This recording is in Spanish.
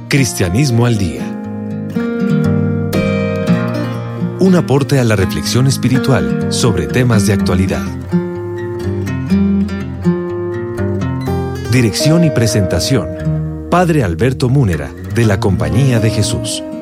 Cristianismo al Día. Un aporte a la reflexión espiritual sobre temas de actualidad. Dirección y presentación: Padre Alberto Múnera, de la Compañía de Jesús.